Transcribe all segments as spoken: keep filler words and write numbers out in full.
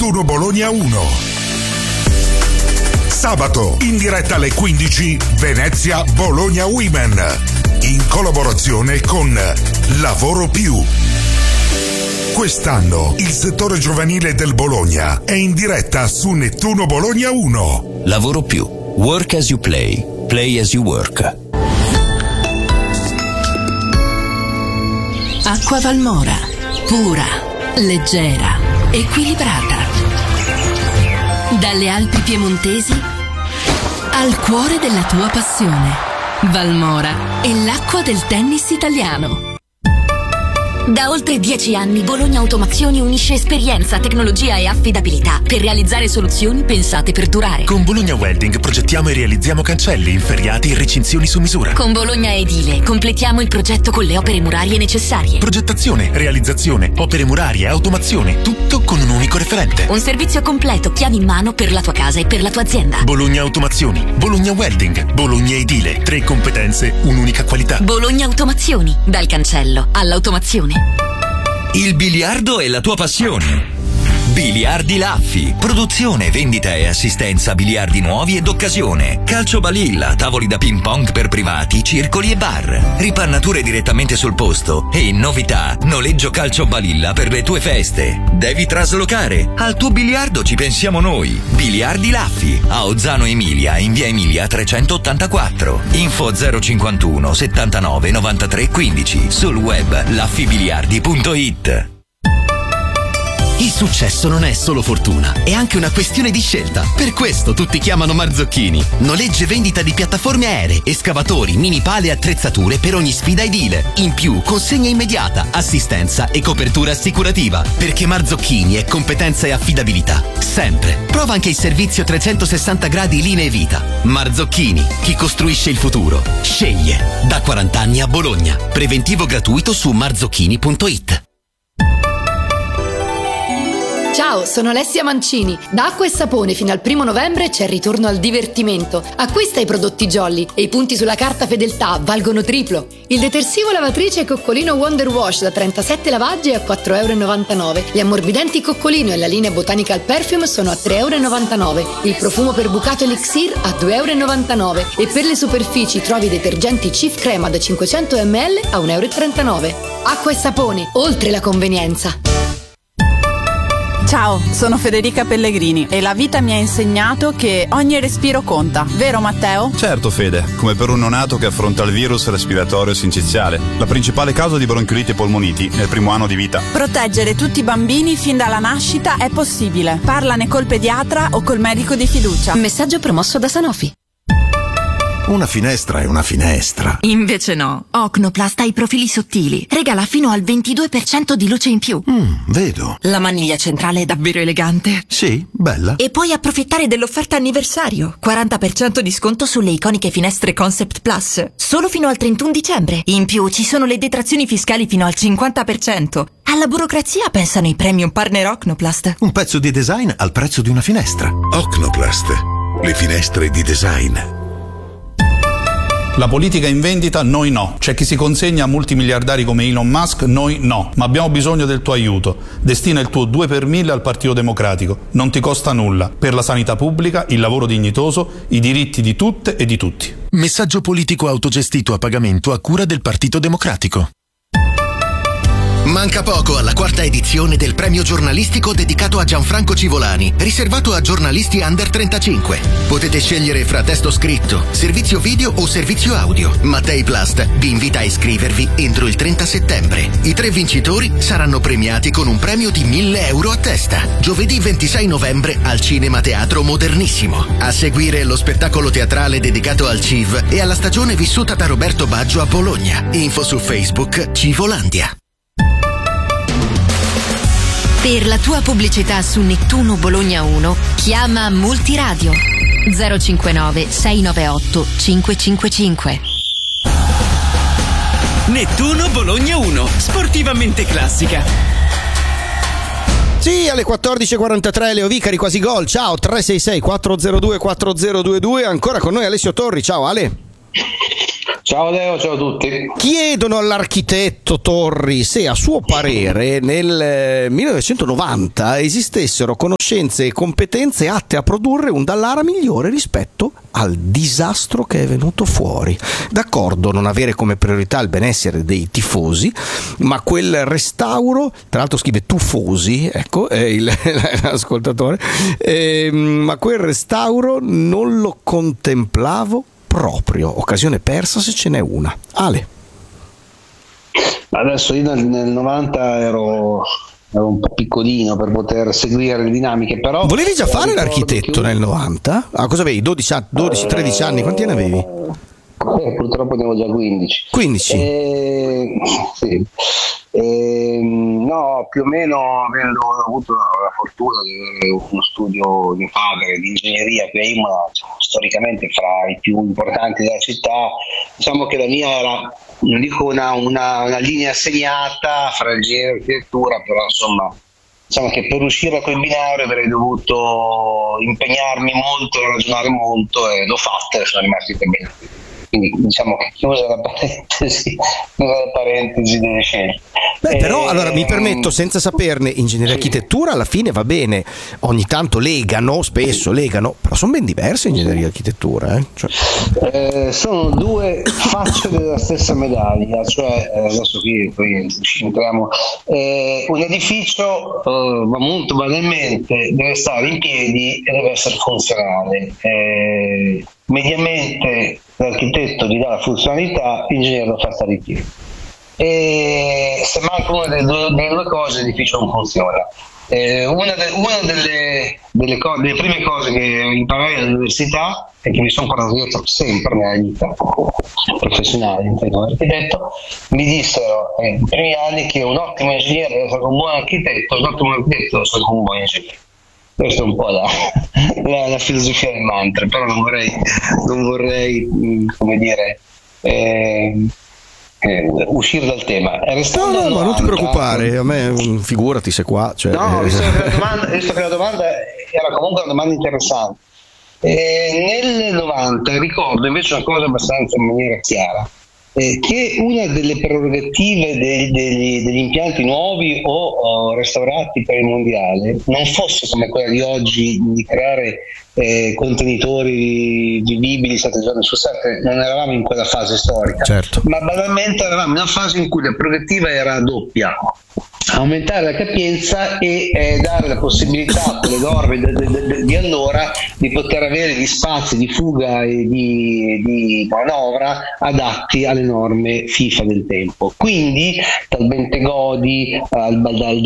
Nettuno Bologna uno. Sabato, in diretta alle quindici, Venezia Bologna Women, in collaborazione con Lavoro Più. Quest'anno il settore giovanile del Bologna è in diretta su Nettuno Bologna uno. Lavoro Più. Work as you play. Play as you work. Acqua Valmora. Pura, leggera, equilibrata. Dalle Alpi piemontesi al cuore della tua passione. Valmora è l'acqua del tennis italiano. Da oltre dieci anni Bologna Automazioni unisce esperienza, tecnologia e affidabilità per realizzare soluzioni pensate per durare. Con Bologna Welding progettiamo e realizziamo cancelli, inferriati e recinzioni su misura. Con Bologna Edile completiamo il progetto con le opere murarie necessarie. Progettazione, realizzazione, opere murarie, automazione, tutto con un unico referente. Un servizio completo, chiavi in mano per la tua casa e per la tua azienda. Bologna Automazioni, Bologna Welding, Bologna Edile. Tre competenze, un'unica qualità. Bologna Automazioni, dal cancello all'automazione. Il biliardo è la tua passione. Biliardi Laffi. Produzione, vendita e assistenza biliardi nuovi ed occasione. Calcio balilla, tavoli da ping pong per privati, circoli e bar. Ripannature direttamente sul posto. E in novità, noleggio calcio balilla per le tue feste. Devi traslocare? Al tuo biliardo ci pensiamo noi. Biliardi Laffi. A Ozzano Emilia, in via Emilia trecentottantaquattro. Info zero cinquantuno settantanove novantatré quindici. Sul web laffibiliardi punto it. Il successo non è solo fortuna, è anche una questione di scelta. Per questo tutti chiamano Marzocchini. Noleggio e vendita di piattaforme aeree, escavatori, mini pale e attrezzature per ogni sfida edile. In più, consegna immediata, assistenza e copertura assicurativa. Perché Marzocchini è competenza e affidabilità. Sempre. Prova anche il servizio trecentosessanta gradi linee vita. Marzocchini, chi costruisce il futuro. Sceglie. Da quaranta anni a Bologna. Preventivo gratuito su marzocchini punto it. Ciao, sono Alessia Mancini. Da Acqua e Sapone fino al primo novembre c'è il ritorno al divertimento. Acquista i prodotti Jolly e i punti sulla carta fedeltà valgono triplo. Il detersivo lavatrice Coccolino Wonder Wash da trentasette lavaggi è a quattro virgola novantanove euro. Gli ammorbidenti Coccolino e la linea Botanical Perfume sono a tre virgola novantanove euro. Il profumo per bucato Elixir a due virgola novantanove euro. E per le superfici trovi i detergenti Cif Crema da cinquecento millilitri a un virgola trentanove euro. Acqua e Sapone, oltre la convenienza. Ciao, sono Federica Pellegrini e la vita mi ha insegnato che ogni respiro conta, vero Matteo? Certo Fede, come per un neonato che affronta il virus respiratorio sinciziale, la principale causa di bronchiolite e polmoniti nel primo anno di vita. Proteggere tutti i bambini fin dalla nascita è possibile. Parlane col pediatra o col medico di fiducia. Messaggio promosso da Sanofi. Una finestra è una finestra. Invece no. Ocnoplast ha i profili sottili. Regala fino al ventidue per cento di luce in più. Mm, vedo. La maniglia centrale è davvero elegante. Sì, bella. E puoi approfittare dell'offerta anniversario. quaranta per cento di sconto sulle iconiche finestre Concept Plus. Solo fino al trentuno dicembre. In più ci sono le detrazioni fiscali fino al cinquanta per cento. Alla burocrazia pensano i premium partner Ocnoplast. Un pezzo di design al prezzo di una finestra. Ocnoplast. Le finestre di design. La politica in vendita, noi no. C'è chi si consegna a multimiliardari come Elon Musk, noi no. Ma abbiamo bisogno del tuo aiuto. Destina il tuo due per mille al Partito Democratico. Non ti costa nulla. Per la sanità pubblica, il lavoro dignitoso, i diritti di tutte e di tutti. Messaggio politico autogestito a pagamento a cura del Partito Democratico. Manca poco alla quarta edizione del premio giornalistico dedicato a Gianfranco Civolani, riservato a giornalisti under trentacinque. Potete scegliere fra testo scritto, servizio video o servizio audio. Mattei Plast vi invita a iscrivervi entro il trenta settembre. I tre vincitori saranno premiati con un premio di mille euro a testa. Giovedì ventisei novembre al Cinema Teatro Modernissimo. A seguire lo spettacolo teatrale dedicato al C I V e alla stagione vissuta da Roberto Baggio a Bologna. Info su Facebook Civolandia. Per la tua pubblicità su Nettuno Bologna uno, chiama Multiradio zero cinquantanove sei novantaotto cinque cinque cinque. Nettuno Bologna uno, sportivamente classica. Sì, alle quattordici e quarantatré Leo Vicari, quasi gol. Ciao, tre sei sei quattro zero due quattro zero due due. Ancora con noi Alessio Torri. Ciao Ale. Ciao Leo, ciao a tutti. Chiedono all'architetto Torri se a suo parere nel millenovecentonovanta esistessero conoscenze e competenze atte a produrre un Dallara migliore rispetto al disastro che è venuto fuori. D'accordo, non avere come priorità il benessere dei tifosi, ma quel restauro, tra l'altro scrive tufosi, ecco, eh, il, l'ascoltatore, eh, ma quel restauro non lo contemplavo proprio. Occasione persa se ce n'è una. Ale. Adesso io nel, nel novanta ero, ero un po' piccolino per poter seguire le dinamiche, però volevi già fare l'architetto nel novanta? Ah, cosa avevi? dodici, dodici tredici anni? Quanti ne avevi? Eh, purtroppo ne ho già quindici. quindici? Eh, sì. Eh, no, più o meno avendo avuto la fortuna di avere uno studio di padre di ingegneria qui a Imola, storicamente fra i più importanti della città, diciamo che la mia era, non dico una, una, una linea segnata fra ingegneria e architettura, però insomma diciamo che per uscire da quel binario avrei dovuto impegnarmi molto, ragionare molto, e l'ho fatto e sono rimasti impegnati. Quindi diciamo che chiusa la parentesi, chiusa la parentesi delle scelte. Beh, però eh, allora mi permetto, senza saperne, ingegneria e architettura alla fine va bene, ogni tanto legano, spesso legano, però sono ben diverse ingegneria e architettura. Eh? Cioè... Eh, sono due facce della stessa medaglia, cioè eh, adesso qui poi ci entriamo. Eh, un edificio eh, molto banalmente deve stare in piedi e deve essere funzionale. Eh, mediamente l'architetto gli dà la funzionalità, l'ingegnere lo fa stare in piedi. E se manca una delle due, delle due cose l'edificio non funziona. Eh, una, de, una delle, delle, co- delle prime cose che imparai all'università e che mi sono portato dietro sempre nella vita professionale, come architetto, mi dissero eh, nei primi anni che un ottimo ingegnere deve essere un buon architetto, un ottimo architetto deve essere un buon ingegnere. Questa è un po' la, la, la filosofia del mantra, però non vorrei, non vorrei come dire, eh, eh, uscire dal tema. No, no, ma non ti preoccupare, a me figurati se qua. Cioè... No, visto che, la domanda, visto che la domanda era comunque una domanda interessante. Eh, nel novanta ricordo invece una cosa abbastanza in maniera chiara. Eh, che una delle prerogative dei, degli, degli impianti nuovi o, o restaurati per il mondiale non fosse come quella di oggi di creare eh, contenitori vivibili sette giorni su sette, non eravamo in quella fase storica, certo. Ma banalmente eravamo in una fase in cui la prerogativa era doppia: aumentare la capienza e eh, dare la possibilità a quelle norme de, de, de, di allora di poter avere gli spazi di fuga e di, di manovra adatti alle norme FIFA del tempo. Quindi dal Bentegodi al, dal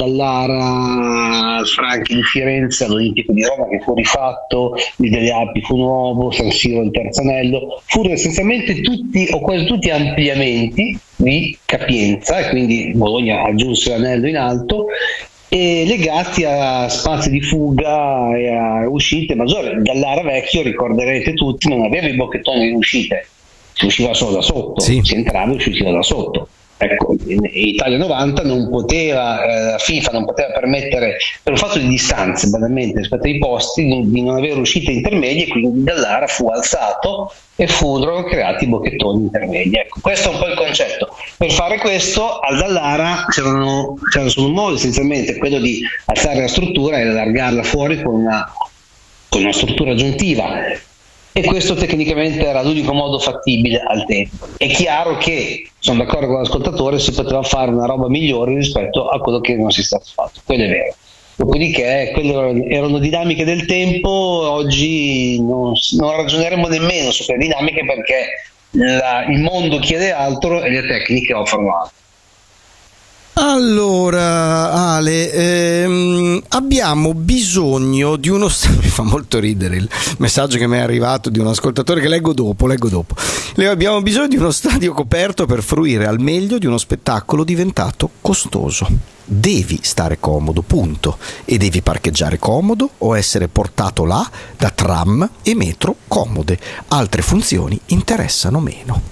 Dallara al Franchi di Firenze all'Olimpico di Roma che fu rifatto, il Delle Alpi fu nuovo, San Siro il terzo anello, furono essenzialmente tutti o quasi tutti ampliamenti di capienza, e quindi Bologna aggiunse l'anello in alto, e legati a spazi di fuga e a uscite maggiori. Dallara vecchio, ricorderete tutti, non aveva i bocchettoni di uscite, si usciva solo da sotto, sì. Si entrava e si usciva da sotto. Ecco, in Italia novanta non poteva, eh, la FIFA non poteva permettere, per un fatto di distanze banalmente rispetto ai posti, di, di non avere uscite intermedie, quindi Dallara fu alzato e furono creati i bocchettoni intermedi. Ecco, questo è un po' il concetto. Per fare questo al Dallara c'erano, c'erano solo un modo, essenzialmente quello di alzare la struttura e allargarla fuori con una, con una struttura aggiuntiva. E questo tecnicamente era l'unico modo fattibile al tempo. È chiaro che, sono d'accordo con l'ascoltatore, si poteva fare una roba migliore rispetto a quello che non si è stato fatto, quello è vero. Dopodiché quelle erano dinamiche del tempo, oggi non, non ragioneremo nemmeno su quelle dinamiche perché la, il mondo chiede altro e le tecniche offrono altro. Allora, Ale, ehm, abbiamo bisogno di uno st- mi fa molto ridere il messaggio che mi è arrivato di un ascoltatore che leggo dopo, leggo dopo. Le abbiamo bisogno di uno stadio coperto per fruire al meglio di uno spettacolo diventato costoso. Devi stare comodo, punto. E devi parcheggiare comodo o essere portato là da tram e metro comode. Altre funzioni interessano meno.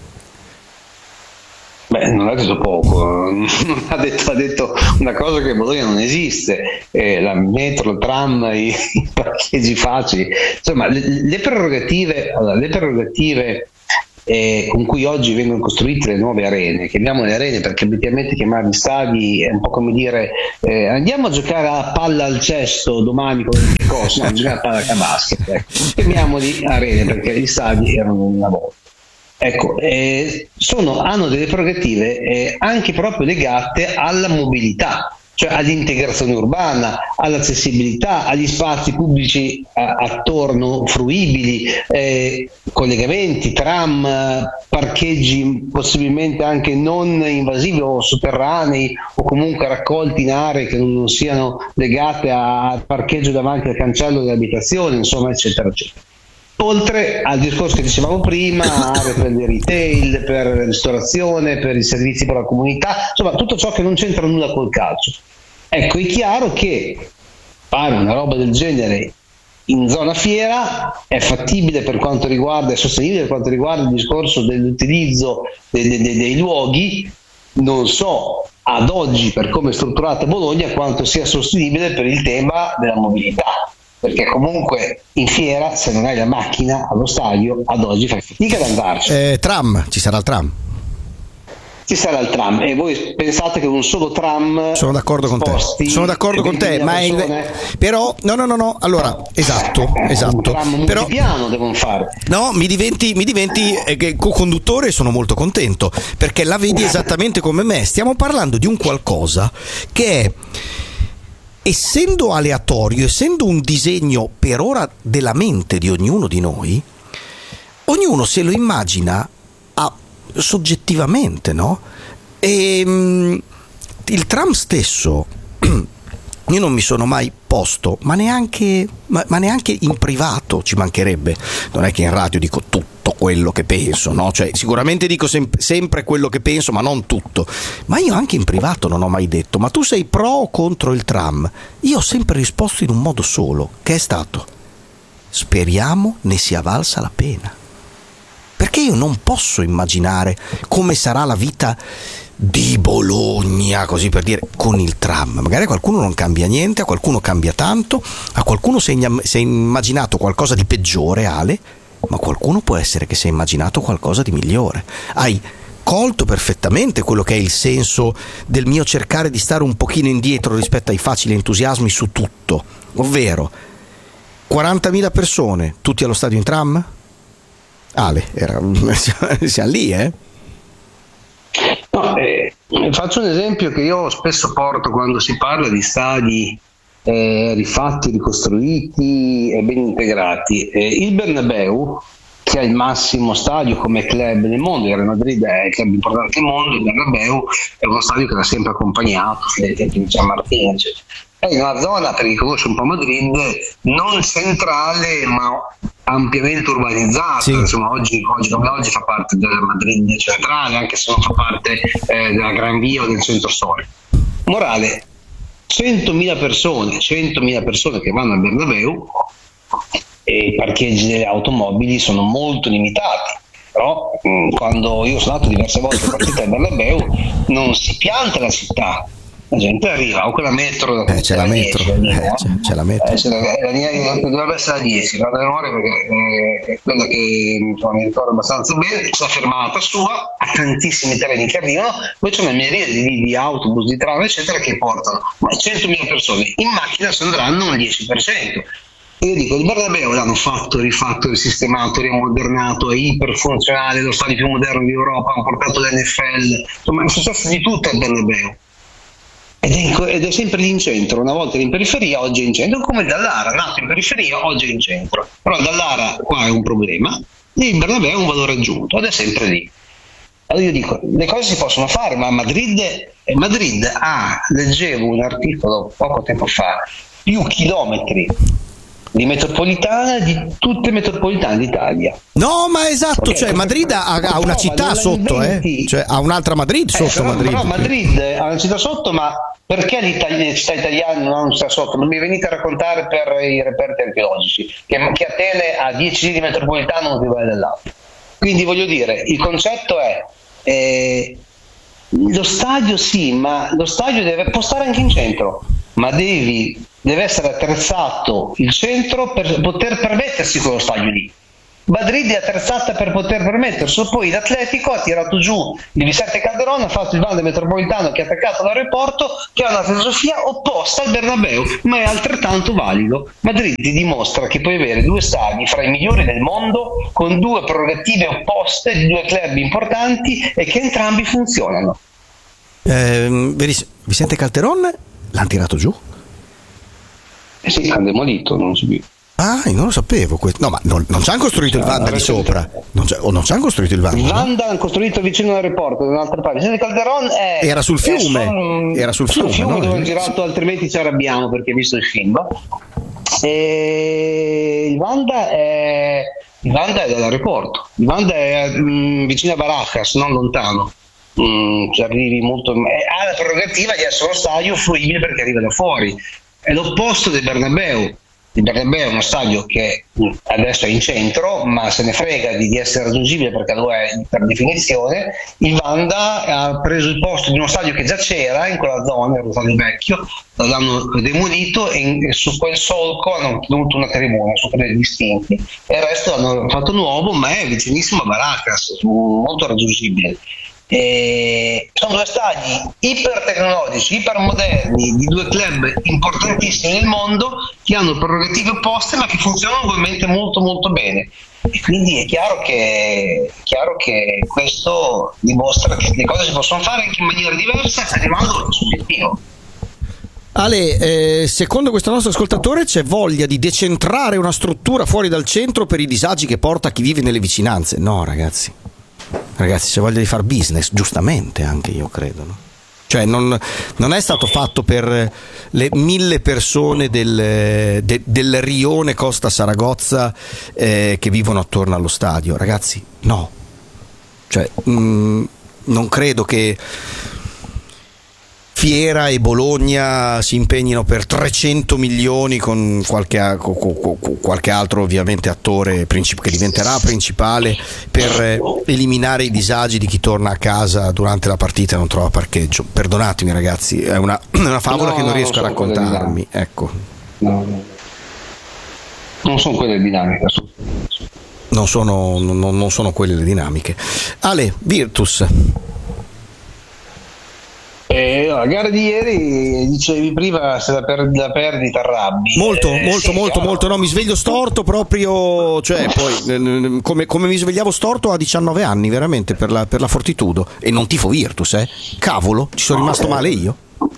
Beh, non ha detto poco, ha detto, ha detto una cosa che a Bologna non esiste, eh, la metro, il tram, i, i parcheggi facili, insomma le, le prerogative, allora, le prerogative eh, con cui oggi vengono costruite le nuove arene, chiamiamole arene perché obiettivamente chiamarli stadi è un po' come dire eh, andiamo a giocare a palla al cesto domani con il cosa, no, giocare a palla a basket, ecco. Chiamiamoli arene perché gli stadi erano una volta. Ecco, eh, sono, hanno delle prerogative eh, anche proprio legate alla mobilità, cioè all'integrazione urbana, all'accessibilità, agli spazi pubblici a, attorno fruibili, eh, collegamenti, tram, parcheggi possibilmente anche non invasivi o sotterranei o comunque raccolti in aree che non siano legate al parcheggio davanti al cancello dell'abitazione, insomma, eccetera, eccetera. Oltre al discorso che dicevamo prima, aree per il retail, per la ristorazione, per i servizi per la comunità, insomma tutto ciò che non c'entra nulla col calcio. Ecco, è chiaro che fare una roba del genere in zona fiera è fattibile per quanto riguarda, è sostenibile per quanto riguarda il discorso dell'utilizzo dei, dei, dei luoghi. Non so ad oggi, per come è strutturata Bologna, quanto sia sostenibile per il tema della mobilità. Perché comunque in fiera, se non hai la macchina allo stadio, ad oggi fai fatica ad andarci. Eh, tram, ci sarà il tram. Ci sarà il tram e voi pensate che un solo tram sono d'accordo con te sono d'accordo con te ma è, però no no no no allora esatto esatto un tram però piano devono fare no mi diventi mi diventi eh, co-conduttore e sono molto contento perché la vedi esattamente come me. Stiamo parlando di un qualcosa che è, essendo aleatorio, essendo un disegno per ora della mente di ognuno di noi, ognuno se lo immagina a, soggettivamente, no? E mh, il tram stesso io non mi sono mai posto, ma neanche, ma, ma neanche in privato, ci mancherebbe. Non è che in radio dico tutto quello che penso, no? Cioè, sicuramente dico sem- sempre quello che penso, ma non tutto. Ma io anche in privato non ho mai detto, ma tu sei pro o contro il tram? Io ho sempre risposto in un modo solo, che è stato: speriamo ne sia valsa la pena. Perché io non posso immaginare come sarà la vita di Bologna, così per dire, con il tram. Magari a qualcuno non cambia niente, a qualcuno cambia tanto, a qualcuno si è, si è immaginato qualcosa di peggiore, Ale, ma qualcuno può essere che si è immaginato qualcosa di migliore. Hai colto perfettamente quello che è il senso del mio cercare di stare un pochino indietro rispetto ai facili entusiasmi su tutto, ovvero quarantamila persone, tutti allo stadio in tram? Ale, era, siamo lì, eh? No, eh, faccio un esempio che io spesso porto quando si parla di stadi eh, rifatti, ricostruiti e ben integrati. Eh, il Bernabeu, che è il massimo stadio come club nel mondo, il Real Madrid è il club importante del mondo, il Bernabeu è uno stadio che l'ha sempre accompagnato, di San Martino, eccetera. È in una zona, per chi conosce un po' Madrid, non centrale ma ampiamente urbanizzata, sì. Insomma oggi, oggi come oggi fa parte della Madrid centrale, anche se non fa parte eh, della Gran Via o del centro storico. Morale, centomila persone, centomila persone che vanno al Bernabeu e i parcheggi delle automobili sono molto limitati. Però mh, quando io sono andato diverse volte a partita al Bernabeu non si pianta la città. La gente arriva o quella metro, eh, c'è la metro, dieci, eh, no? c'è, c'è la metro. Eh, c'è la, la linea, dovrebbe essere la dieci, vado a memoria perché eh, è quella che insomma, mi ricordo abbastanza bene. C'è la fermata sua, ha tantissimi treni che arrivano, poi c'è una miriade di, di autobus, di tram eccetera che portano ma centomila persone in macchina se andranno al dieci per cento. Io dico, il Bernabeu l'hanno fatto, rifatto, risistemato, rimodernato, è iperfunzionale, lo stadio più moderno d'Europa, hanno portato l'N F L, insomma è successo di tutto al Bernabeu. Ed è, ed è sempre lì in centro, una volta in periferia, oggi è in centro, come Dallara, nato in periferia, oggi è in centro. Però Dallara qua è un problema, il Bernabeu è un valore aggiunto, ed è sempre lì. Allora io dico, le cose si possono fare, ma Madrid, Madrid ha, leggevo un articolo poco tempo fa, più chilometri di metropolitana di tutte le metropolitane d'Italia. No, ma esatto, cioè Madrid ha, ha una città sotto, eh? Cioè ha un'altra Madrid sotto. Eh, però, Madrid. Però Madrid ha una città sotto, ma perché le città italiane non hanno una città sotto? Non mi venite a raccontare per i reperti archeologici che, che Atene ha dieci giri di metropolitana non uguale dell'altro. Quindi voglio dire, il concetto è eh, lo stadio sì, ma lo stadio deve, può stare anche in centro, ma devi deve essere attrezzato il centro per poter permettersi quello stadio lì. Madrid è attrezzata per poter permetterselo. Poi l'Atletico ha tirato giù il Vicente Calderón, ha fatto il Wanda Metropolitano che ha attaccato l'aeroporto, che ha una filosofia opposta al Bernabeu, ma è altrettanto valido. Madrid ti dimostra che puoi avere due stadi fra i migliori del mondo con due prerogative opposte di due club importanti e che entrambi funzionano. Eh, Vicente Calderón l'hanno tirato giù? Eh sì, hanno demolito, non so più. Ah, io non lo sapevo. No, ma non, non ci hanno costruito il Wanda di sopra. Non c'è, o non ci hanno costruito il Wanda? Il Wanda hanno costruito vicino all'aeroporto, da un'altra parte. Vicente Calderón è, era sul fiume. Son, era sul fiume, fiume no? dove ho girato, altrimenti ci arrabbiamo perché ho visto il film. E il Wanda è, il Wanda è dall'aeroporto. Il Wanda è mh, vicino a Barajas, non lontano. Mm, ci arrivi molto. Ha la prerogativa di essere uno stadio fruibile perché arriva da fuori. È l'opposto del Bernabeu. Il Bernabeu è uno stadio che adesso è in centro, ma se ne frega di, di essere raggiungibile perché lo è per definizione. Il Wanda ha preso il posto di uno stadio che già c'era in quella zona, era uno stadio vecchio, l'hanno demolito e, in, e su quel solco hanno tenuto una tribuna su quelli distinti e il resto l'hanno fatto nuovo, ma è vicinissimo a Barajas, molto raggiungibile. E sono due stadi ipertecnologici, ipermoderni di due club importantissimi nel mondo che hanno prerogative opposte ma che funzionano ovviamente molto molto bene, e quindi è chiaro che, è chiaro che questo dimostra che le cose si possono fare anche in maniera diversa arrivando al suobiettivo. Ale, eh, secondo questo nostro ascoltatore c'è voglia di decentrare una struttura fuori dal centro per i disagi che porta chi vive nelle vicinanze. No, ragazzi Ragazzi, c'è voglia di far business, giustamente anche io credo, no? Cioè non, non è stato fatto per le mille persone del, de, del rione Costa Saragozza eh, che vivono attorno allo stadio, ragazzi, no. Cioè mh, non credo che Fiera e Bologna si impegnino per trecento milioni con qualche, qualche altro ovviamente attore princip- che diventerà principale per eliminare i disagi di chi torna a casa durante la partita e non trova parcheggio. Perdonatemi ragazzi, è una, una favola no, che non riesco non a raccontarmi, ecco. No, no. Non sono quelle dinamiche. Non sono, non, non sono quelle le dinamiche. Ale, Virtus. Eh, la gara di ieri, dicevi prima, se la, per, la perdi t'arrabbi. Molto, eh, molto, sì, molto, chiaro. molto. No, mi sveglio storto proprio, cioè poi come, come mi svegliavo storto a diciannove anni, veramente, per la, per la Fortitudo. E non tifo Virtus, eh. Cavolo, ci sono rimasto male io.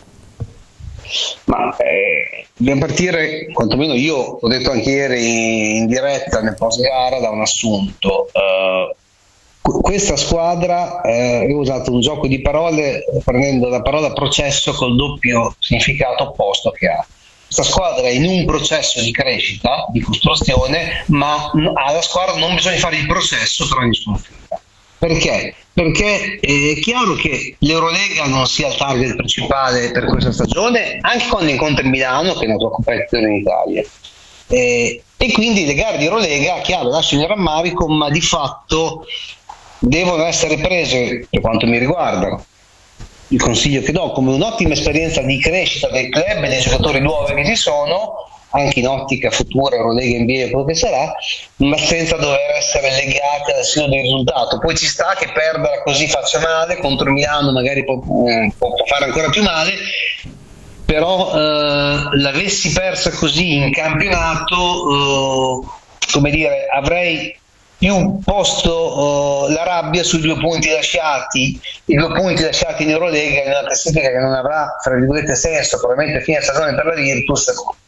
Ma eh, dobbiamo partire, quantomeno io ho detto anche ieri in diretta nel post gara, da un assunto. Uh, Questa squadra, eh, io ho usato un gioco di parole prendendo la parola processo col doppio significato opposto che ha. Questa squadra è in un processo di crescita, di costruzione, ma alla squadra non bisogna fare il processo per ogni sconfitta. Perché? Perché è chiaro che l'Eurolega non sia il target principale per questa stagione, anche quando incontra il Milano, che è una tua competizione in Italia. Eh, e quindi le gare di Eurolega, chiaro, lasciano il rammarico, ma di fatto devono essere prese, per quanto mi riguarda, il consiglio che do, come un'ottima esperienza di crescita del club e dei giocatori nuovi che ci sono, anche in ottica futura, Eurolega, N B A, quello che sarà, ma senza dover essere legati al sino del risultato. Poi ci sta che perderla così faccia male, contro il Milano magari può, può fare ancora più male, però eh, l'avessi persa così in campionato, eh, come dire, avrei più posto uh, la rabbia sui due punti lasciati, i due punti lasciati in Eurolega in una classifica che non avrà, fra virgolette, senso, probabilmente a fine stagione per la Virtus.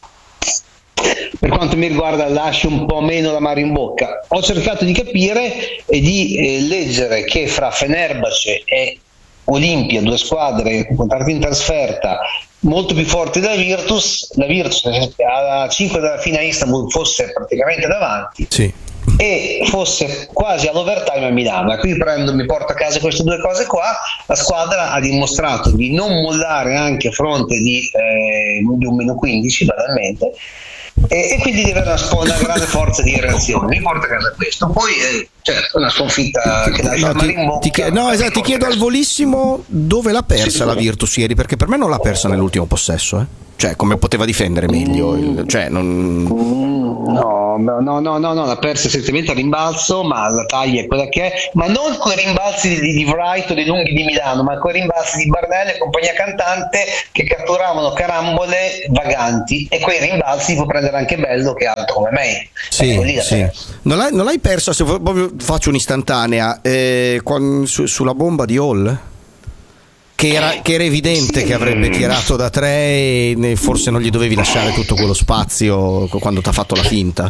Per quanto mi riguarda lascio un po' meno l'amaro in bocca. Ho cercato di capire e di eh, leggere che fra Fenerbahce e Olimpia, due squadre contratte in trasferta molto più forti della Virtus, la Virtus a cinque dalla fine a Istanbul fosse praticamente davanti. Sì. E fosse quasi all'overtime a Milano, e qui prendo, mi porto a casa queste due cose qua. La squadra ha dimostrato di non mollare anche a fronte di, eh, di un meno quindici banalmente, e, e quindi di avere una, una grande forza di reazione. Mi porta a casa questo. Poi eh, certo, una sconfitta che lascia no, ti, in bocca, ti, no esatto, ti chiedo al volissimo dove l'ha persa sì, la Virtus ieri, perché per me non l'ha persa nell'ultimo possesso, eh? Cioè come poteva difendere meglio il, cioè non... no no, no, no, no, no, no, l'ha persa essenzialmente a rimbalzo, ma la taglia è quella che è, ma non con i rimbalzi di, di Wright o dei lunghi di Milano, ma con i rimbalzi di Barnell e compagnia cantante che catturavano carambole vaganti, e quei rimbalzi li può prendere anche Bello, che è alto come me. Sì, ecco, lì sì. Non, l'hai, non l'hai persa, se proprio faccio un'istantanea, eh, con, su, sulla bomba di Hall? Che era, che era evidente che avrebbe tirato da tre e forse non gli dovevi lasciare tutto quello spazio quando ti ha fatto la finta.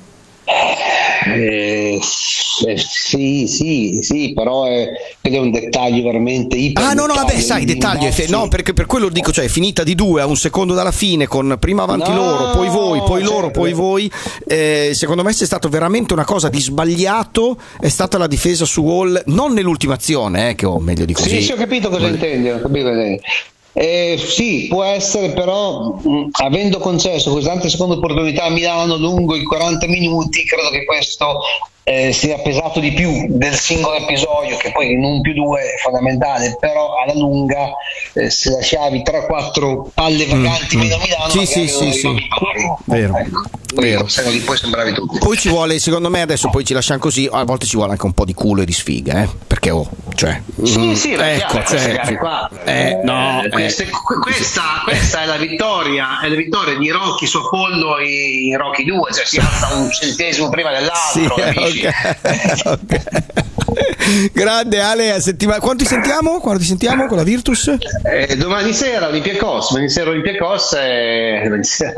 Eh, eh, sì, sì, sì, però è, è un dettaglio veramente iper. Ah, no, no, vabbè, sai, dettaglio. È fe- no, perché per quello dico, cioè, è finita di due a un secondo dalla fine, con prima avanti no, loro, poi voi, poi certo. loro, poi voi. Eh, secondo me, se è stato veramente una cosa di sbagliato, è stata la difesa su Hall, non nell'ultima azione, eh, che ho meglio di così. Sì, sì, ho capito cosa intendi, ho capito cosa intendi. Eh, sì, può essere, però mh, avendo concesso questa tante seconde opportunità a Milano lungo i quaranta minuti, credo che questo eh, sia pesato di più del singolo episodio, che poi in un più due è fondamentale, però alla lunga eh, se lasciavi tre quattro palle vaganti mm, meno a Milano, sì, sì, sì, sì. Vero. Ecco. Vero. Poi, poi sembravi tutti. Poi ci vuole, secondo me, adesso poi ci lasciamo così, a volte ci vuole anche un po' di culo e di sfiga, eh? Perché oh, cioè, sì, mm, sì, ecco, cioè, qua, eh, no, eh, queste, eh. questa, questa è la vittoria, è la vittoria di Rocky su Apollo in Rocky due, cioè si alza un centesimo prima dell'altro, sì, capisci? Okay, okay. Grande Ale, a settimana. Quando ti sentiamo? Quando ti sentiamo con la Virtus? Eh, domani sera Olympiacos, domani sera Olympiacos, eh,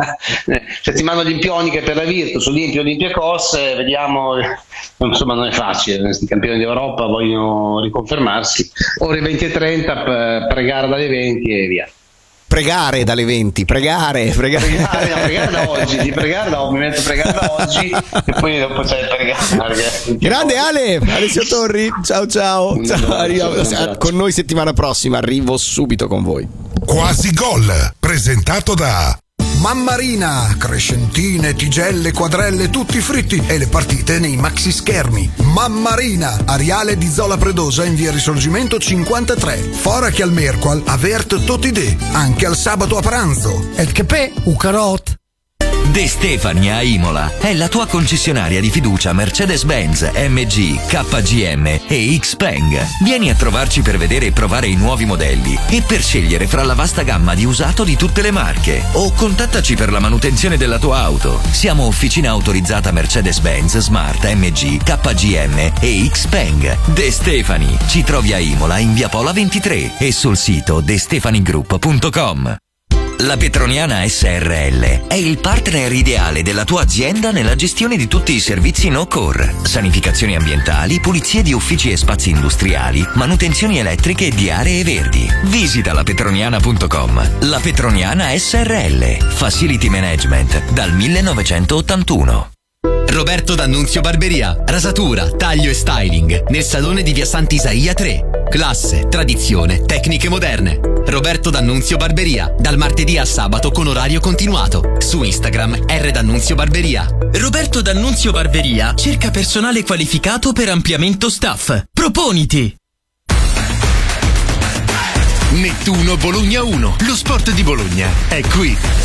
settimana olimpionica per la Virtus, Olimpia Olympiacos, eh, vediamo, insomma non è facile, questi campioni d'Europa vogliono riconfermarsi, ore venti e trenta, pregare dalle venti e via. Pregare dalle venti, pregare, pregare. Pregare, no, pregare da oggi, di pregare da oggi, mi metto a pregare da oggi e poi dopo c'è il pregare. Grande Ale, Alessio Torri, ciao ciao, ciao. Arrivo, con noi settimana prossima, arrivo subito con voi. Quasi Gol, presentato da Mammarina, crescentine, tigelle, quadrelle, tutti fritti e le partite nei maxi schermi. Mammarina, Ariale di Zola Predosa in via Risorgimento cinquantatré. Fora che al Merqual, avert tutti de, anche al sabato a pranzo. El capè, u carot. De Stefani a Imola è la tua concessionaria di fiducia Mercedes-Benz, M G, K G M e Xpeng. Vieni a trovarci per vedere e provare i nuovi modelli e per scegliere fra la vasta gamma di usato di tutte le marche, o contattaci per la manutenzione della tua auto. Siamo officina autorizzata Mercedes-Benz, Smart, M G, K G M e Xpeng. De Stefani, ci trovi a Imola in via Pola ventitré e sul sito de stefani group punto com. La Petroniana S R L è il partner ideale della tua azienda nella gestione di tutti i servizi no-core, sanificazioni ambientali, pulizie di uffici e spazi industriali, manutenzioni elettriche e di aree verdi. Visita la petroniana punto com. La Petroniana S R L, Facility Management dal millenovecentottantuno. Roberto D'Annunzio Barberia, rasatura, taglio e styling nel salone di via Sant'Isaia tre. Classe, tradizione, tecniche moderne. Roberto D'Annunzio Barberia, dal martedì al sabato con orario continuato. Su Instagram R D'Annunzio Barberia. Roberto D'Annunzio Barberia cerca personale qualificato per ampliamento staff. Proponiti! Nettuno Bologna uno, lo sport di Bologna è qui.